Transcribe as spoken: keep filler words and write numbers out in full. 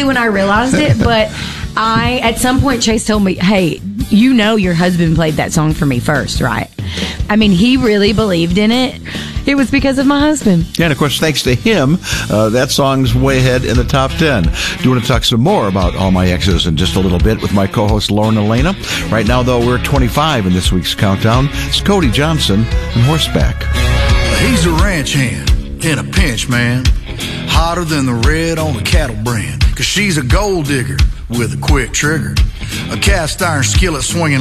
exactly when I realized it, but I, at some point, Chase told me, hey, you know your husband played that song for me first, right? I mean, he really believed in it. It was because of my husband. Yeah, and of course, thanks to him, uh, that song's way ahead in the top ten. Do you want to talk some more about All My Exes in just a little bit with my co-host Lauren Elena? Right now, though, we're at twenty-five in this week's countdown. It's Cody Johnson and Horseback. He's a ranch hand in a pinch, man. Hotter than the red on the cattle brand. Cause she's a gold digger with a quick trigger. A cast iron skillet swinging